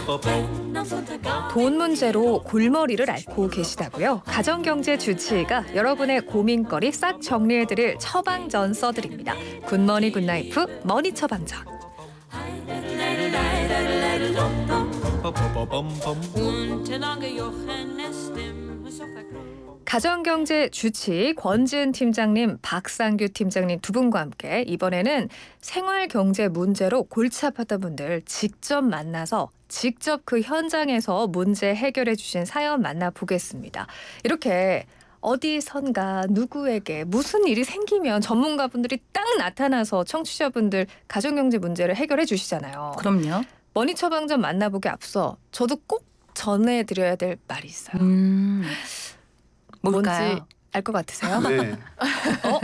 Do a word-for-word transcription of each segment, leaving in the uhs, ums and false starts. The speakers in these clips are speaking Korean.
돈 문제로 골머리를 앓고 계시다고요? 가정경제 주치의가 여러분의 고민거리 싹 정리해드릴 처방전 써드립니다. 굿머니 굿나이프 머니 처방전. 가정경제 주치의 권지은 팀장님, 박상규 팀장님 두 분과 함께 이번에는 생활경제 문제로 골치 아팠던 분들 직접 만나서 직접 그 현장에서 문제 해결해 주신 사연 만나보겠습니다. 이렇게 어디선가 누구에게 무슨 일이 생기면 전문가분들이 딱 나타나서 청취자분들 가정경제 문제를 해결해 주시잖아요. 그럼요. 머니 처방전 만나보기 앞서 저도 꼭 전해드려야 될 말이 있어요. 음, 뭘까요? 뭔지 알 것 같으세요? 네. 어?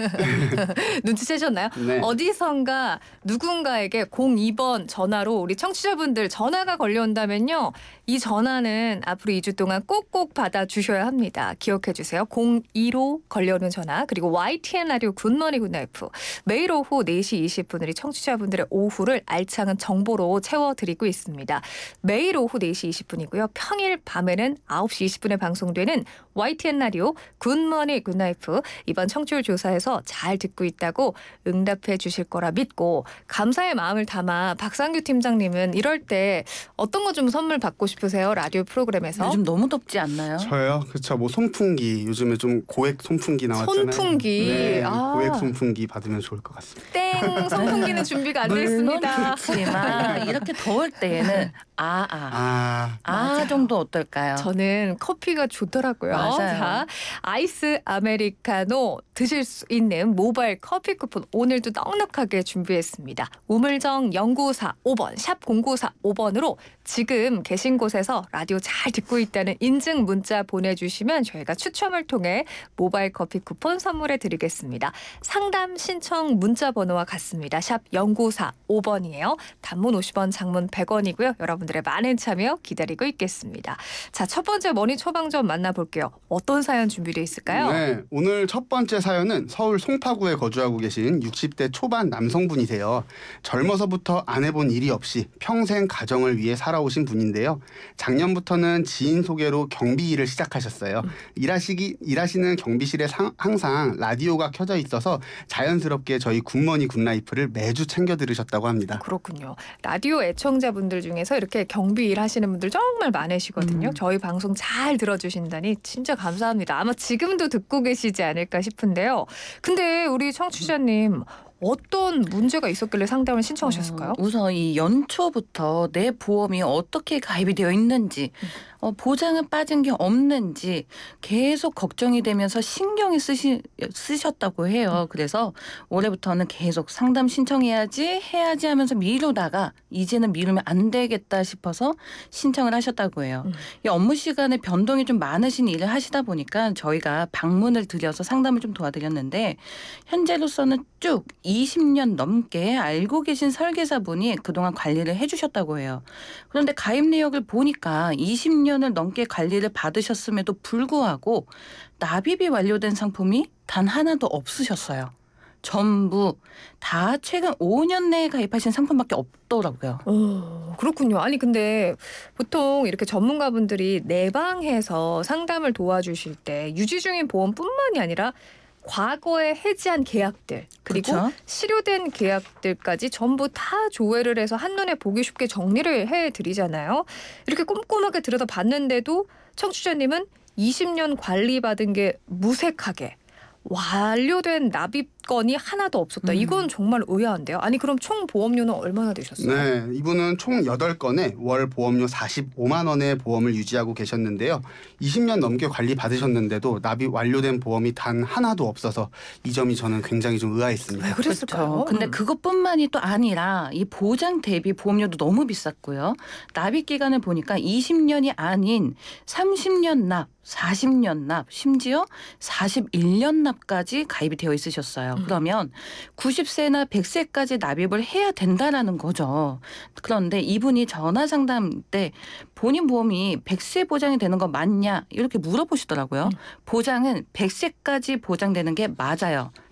눈치채셨나요? 네. 어디선가 누군가에게 공이 번 전화로 우리 청취자분들 전화가 걸려온다면요. 이 전화는 앞으로 이 주 동안 꼭꼭 받아주셔야 합니다. 기억해 주세요. 공이로 걸려오는 전화, 그리고 와이티엔 라디오 굿머니 굿나이프 매일 오후 네 시 이십 분 우리 청취자분들의 오후를 알찬 정보로 채워드리고 있습니다. 매일 오후 네 시 이십 분이고요. 평일 밤에는 아홉 시 이십 분에 방송되는 와이티엔 라디오 굿머니 굿나이프 이번 청취율 조사에서 잘 듣고 있다고 응답해 주실 거라 믿고 감사의 마음을 담아 박상규 팀장님은 이럴 때 어떤 거 좀 선물 받고 싶으세요? 라디오 프로그램에서. 요즘 너무 덥지 않나요? 저요? 그렇죠. 뭐 손풍기 요즘에 좀 고액 손풍기 나왔잖아요. 손풍기. 네, 아. 고액 손풍기 받으면 좋을 것 같습니다. 땡! 선풍기는 준비가 안 돼 물론 있습니다. 좋지만 이렇게 더울 때에는 아아 아, 아, 아 정도 어떨까요? 저는 커피가 좋더라고요. 맞아요. 자, 아이스 아메리카노 드실 수 있는 모바일 커피 쿠폰 오늘도 넉넉하게 준비했습니다. 우물정 연구사 오 번 샵 공구사오 번으로 지금 계신 곳에서 라디오 잘 듣고 있다는 인증 문자 보내주시면 저희가 추첨을 통해 모바일 커피 쿠폰 선물해 드리겠습니다. 상담 신청 문자 번호와 같습니다. 샵 공구사오 번이에요. 단문 오십 원, 장문 백 원이고요. 여러분들의 많은 참여 기다리고 있겠습니다. 자, 첫 번째 머니 처방전 만나볼게요. 어떤 사연 준비되어 있을까요? 네, 오늘 첫 번째 사연은 서울 송파구에 거주하고 계신 육십 대 초반 남성분이세요. 젊어서부터 안 해본 일이 없이 평생 가정을 위해 살아오신 분인데요. 작년부터는 지인 소개로 경비 일을 시작하셨어요. 음. 일하시기, 일하시는 경비실에 상, 항상 라디오가 켜져 있어서 자연스럽게 저희 굿머니 굿라이프를 매주 챙겨 들으셨다고 합니다. 그렇군요. 라디오 애청자분들 중에서 이렇게 경비 일 하시는 분들 정말 많으시거든요. 음. 저희 방송 잘 들어주신다니 진짜 감사합니다. 아마 지금도 듣고 계시지 않을까 싶은데요. 근데 우리 청취자님 어떤 문제가 있었길래 상담을 신청하셨을까요? 어, 우선 이 연초부터 내 보험이 어떻게 가입이 되어 있는지 음. 어, 보장은 빠진 게 없는지 계속 걱정이 되면서 신경이 쓰시, 쓰셨다고 해요. 그래서 올해부터는 계속 상담 신청해야지 해야지 하면서 미루다가 이제는 미루면 안 되겠다 싶어서 신청을 하셨다고 해요. 음. 이 업무 시간에 변동이 좀 많으신 일을 하시다 보니까 저희가 방문을 드려서 상담을 좀 도와드렸는데 현재로서는 쭉 이십 년 넘게 알고 계신 설계사분이 그동안 관리를 해주셨다고 해요. 그런데 가입 내역을 보니까 이십 년을 넘게 관리를 받으셨음에도 불구하고 납입이 완료된 상품이 단 하나도 없으셨어요. 전부 다 최근 오 년 내에 가입하신 상품밖에 없더라고요. 오, 그렇군요. 아니 근데 보통 이렇게 전문가분들이 내방해서 상담을 도와주실 때 유지 중인 보험뿐만이 아니라 과거에 해지한 계약들 그리고 그렇죠? 실효된 계약들까지 전부 다 조회를 해서 한눈에 보기 쉽게 정리를 해드리잖아요. 이렇게 꼼꼼하게 들여다봤는데도 청취자님은 이십 년 관리받은 게 무색하게 완료된 납입건이 하나도 없었다. 음. 이건 정말 의아한데요. 아니 그럼 총 보험료는 얼마나 되셨어요? 네, 이분은 총 여덟 건에 월 보험료 사십오만 원의 보험을 유지하고 계셨는데요. 이십 년 넘게 관리 받으셨는데도 납입 완료된 보험이 단 하나도 없어서 이 점이 저는 굉장히 좀 의아했습니다. 왜 그랬을까요? 그렇죠. 근데 음. 그것뿐만이 또 아니라 이 보장 대비 보험료도 너무 비쌌고요. 납입 기간을 보니까 이십 년이 아닌 삼십 년 납, 사십 년 납, 심지어 사십일 년 납까지 가입이 되어 있으셨어요. 음. 그러면 구십 세나 백 세까지 납입을 해야 된다라는 거죠. 그런데 이분이 전화 상담 때 본인 보험이 백 세 보장이 되는 거 맞냐 이렇게 물어보시더라고요. 음. 보장은 백 세까지 보장되는 게 맞아요.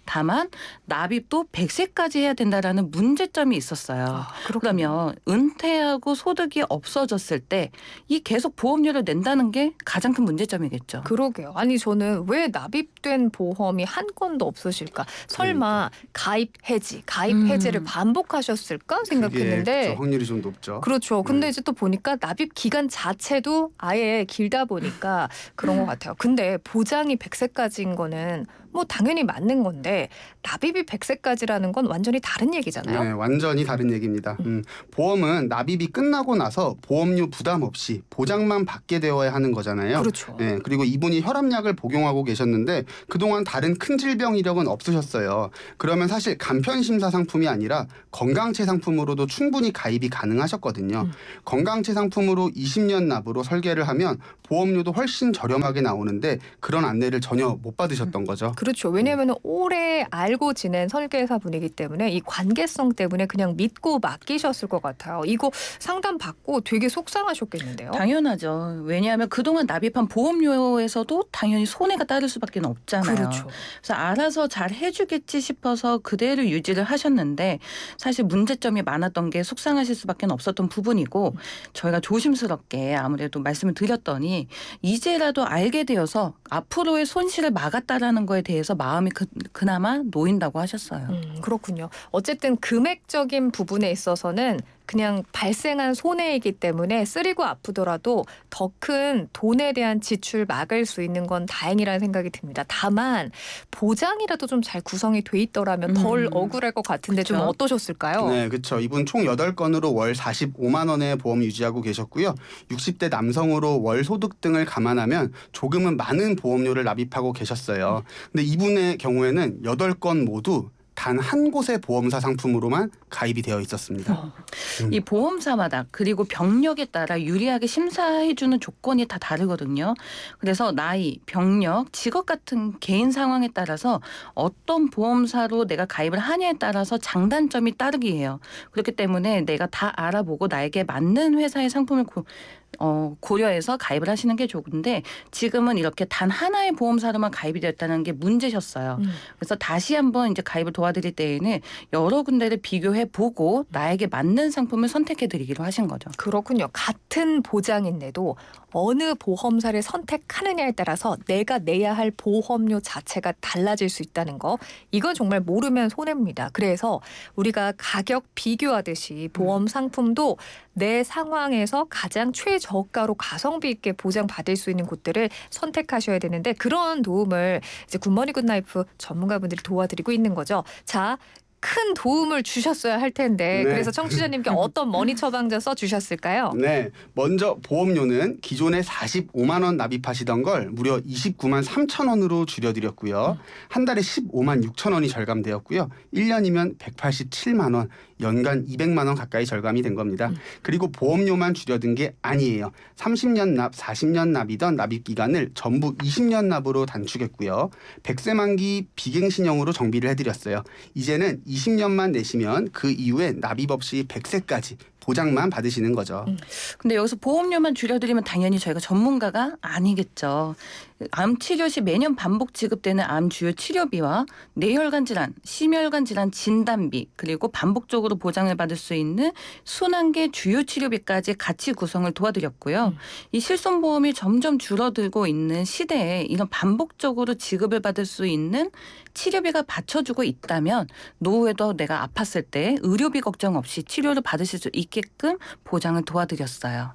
다만 납입도 백 세까지 해야 된다라는 문제점이 있었어요. 아, 그렇군요. 그러면 은퇴하고 소득이 없어졌을 때 이 계속 보험료를 낸다는 게 가장 큰 문제점이겠죠. 그러게요. 아니 저는 왜 납입된 보험이 한 건도 없으실까? 설마 가입 해지, 가입 음. 해지를 반복하셨을까 그게 생각했는데 그쵸, 확률이 좀 높죠. 그렇죠. 근데 네. 이제 또 보니까 납입 기간 자체도 아예 길다 보니까 그런 것 같아요. 근데 보장이 백 세까지인 거는 뭐 당연히 맞는 건데 납입이 백 세까지라는 건 완전히 다른 얘기잖아요. 네, 완전히 다른 얘기입니다. 음, 보험은 납입이 끝나고 나서 보험료 부담 없이 보장만 받게 되어야 하는 거잖아요. 그렇죠. 네, 그리고 이분이 혈압약을 복용하고 계셨는데 그동안 다른 큰 질병 이력은 없으셨어요. 그러면 사실 간편심사 상품이 아니라 건강체 상품으로도 충분히 가입이 가능하셨거든요. 음. 건강체 상품으로 이십 년 납으로 설계를 하면 보험료도 훨씬 저렴하게 나오는데 그런 안내를 전혀 못 받으셨던 거죠. 그렇죠. 왜냐하면 오래 알고 지낸 설계사 분이기 때문에 이 관계성 때문에 그냥 믿고 맡기셨을 것 같아요. 이거 상담 받고 되게 속상하셨겠는데요. 당연하죠. 왜냐하면 그동안 납입한 보험료에서도 당연히 손해가 따를 수밖에 없잖아요. 그렇죠. 그래서 알아서 잘 해주겠지 싶어서 그대로 유지를 하셨는데 사실 문제점이 많았던 게 속상하실 수밖에 없었던 부분이고 저희가 조심스럽게 아무래도 말씀을 드렸더니 이제라도 알게 되어서 앞으로의 손실을 막았다라는 거에 대해서 마음이 그, 그나마 놓인다고 하셨어요. 음, 그렇군요. 어쨌든 금액적인 부분에 있어서는 그냥 발생한 손해이기 때문에 쓰리고 아프더라도 더 큰 돈에 대한 지출 막을 수 있는 건 다행이라는 생각이 듭니다. 다만 보장이라도 좀 잘 구성이 돼 있더라면 덜 음, 억울할 것 같은데 좀 그쵸? 어떠셨을까요? 네, 그렇죠. 이분 총 여덟 건으로 월 사십오만 원의 보험 유지하고 계셨고요. 육십 대 남성으로 월 소득 등을 감안하면 조금은 많은 보험료를 납입하고 계셨어요. 근데 이분의 경우에는 여덟 건 모두 단 한 곳의 보험사 상품으로만 가입이 되어 있었습니다. 이 보험사마다 그리고 병력에 따라 유리하게 심사해주는 조건이 다 다르거든요. 그래서 나이, 병력, 직업 같은 개인 상황에 따라서 어떤 보험사로 내가 가입을 하냐에 따라서 장단점이 따르기 해요. 그렇기 때문에 내가 다 알아보고 나에게 맞는 회사의 상품을 고, 어, 고려해서 가입을 하시는 게 좋은데 지금은 이렇게 단 하나의 보험사로만 가입이 되었다는 게 문제셨어요. 음. 그래서 다시 한번 이제 가입을 도와드릴 때에는 여러 군데를 비교해 보고 나에게 맞는 상품을 선택해 드리기로 하신 거죠. 그렇군요. 같은 보장인데도 어느 보험사를 선택하느냐에 따라서 내가 내야 할 보험료 자체가 달라질 수 있다는 거. 이건 정말 모르면 손해입니다. 그래서 우리가 가격 비교하듯이 보험 상품도 내 상황에서 가장 최저가로 가성비 있게 보장받을 수 있는 곳들을 선택하셔야 되는데 그런 도움을 이제 굿모닝 굿나이프 전문가분들이 도와드리고 있는 거죠. 자, 큰 도움을 주셨어야 할 텐데 네. 그래서 청취자님께 어떤 머니 처방전 써주셨을까요? 네, 먼저 보험료는 기존에 사십오만 원 납입하시던 걸 무려 이십구만 삼천 원으로 줄여드렸고요. 한 달에 십오만 육천 원이 절감되었고요. 일 년이면 백팔십칠만 원, 연간 이백만 원 가까이 절감이 된 겁니다. 음. 그리고 보험료만 줄여든 게 아니에요. 삼십 년 납, 사십 년 납이던 납입 기간을 전부 이십 년 납으로 단축했고요. 백 세 만기 비갱신형으로 정비를 해드렸어요. 이제는 이십 년만 내시면 그 이후에 납입 없이 백 세까지 보장만 받으시는 거죠. 음. 근데 여기서 보험료만 줄여드리면 당연히 저희가 전문가가 아니겠죠. 암 치료 시 매년 반복 지급되는 암 주요 치료비와 뇌혈관 질환, 심혈관 질환 진단비 그리고 반복적으로 보장을 받을 수 있는 순환계 주요 치료비까지 같이 구성을 도와드렸고요. 음. 이 실손보험이 점점 줄어들고 있는 시대에 이런 반복적으로 지급을 받을 수 있는 치료비가 받쳐주고 있다면 노후에도 내가 아팠을 때 의료비 걱정 없이 치료를 받으실 수 있게끔 보장을 도와드렸어요.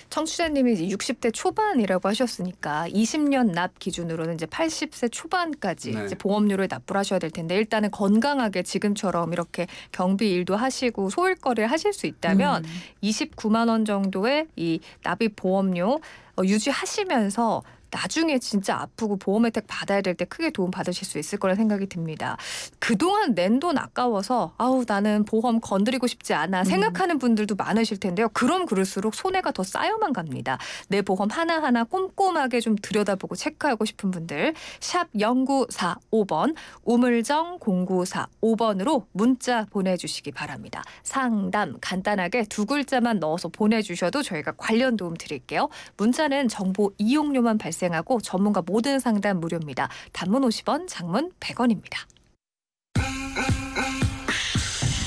청취자님이 이제 육십 대 초반이라고 하셨으니까 이십 년 납 기준으로는 이제 팔십 세 초반까지 네. 이제 보험료를 납부를 하셔야 될 텐데 일단은 건강하게 지금처럼 이렇게 경비 일도 하시고 소일거리를 하실 수 있다면 음. 이십구만 원 정도의 이 납입 보험료 어, 유지하시면서 나중에 진짜 아프고 보험 혜택 받아야 될 때 크게 도움 받으실 수 있을 거라 생각이 듭니다. 그동안 낸 돈 아까워서 아우 나는 보험 건드리고 싶지 않아 생각하는 분들도 많으실 텐데요. 그럼 그럴수록 손해가 더 쌓여만 갑니다. 내 보험 하나하나 꼼꼼하게 좀 들여다보고 체크하고 싶은 분들 샵 공구사오 번 우물정 공구사오 번으로 문자 보내주시기 바랍니다. 상담 간단하게 두 글자만 넣어서 보내주셔도 저희가 관련 도움 드릴게요. 문자는 정보 이용료만 발생하고 전문가 모든 상담 무료입니다. 단문 오십 원, 장문 백 원입니다.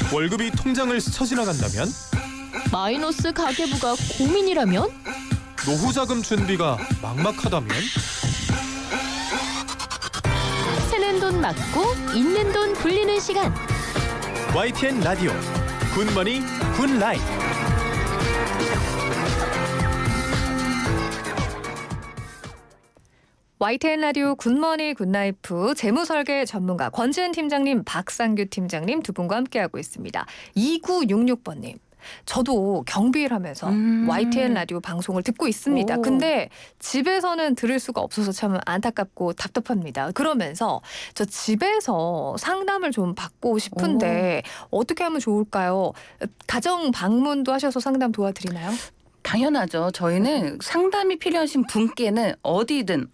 월급이 통장을 스쳐 지나간다면? 마이너스 가계부가 고민이라면? 노후 자금 준비가 막막하다면? 새는 돈 맞고 있는 돈 굴리는 시간. 와이티엔 라디오 굿머니 굿라이프. 와이티엔 라디오 굿머니 굿나이프 재무설계 전문가 권지은 팀장님, 박상규 팀장님 두 분과 함께하고 있습니다. 이구육육 번님. 저도 경비를 하면서 음. 와이티엔 라디오 방송을 듣고 있습니다. 오. 근데 집에서는 들을 수가 없어서 참 안타깝고 답답합니다. 그러면서 저 집에서 상담을 좀 받고 싶은데 어떻게 하면 좋을까요? 가정 방문도 하셔서 상담 도와드리나요? 당연하죠. 저희는 상담이 필요하신 분께는 어디든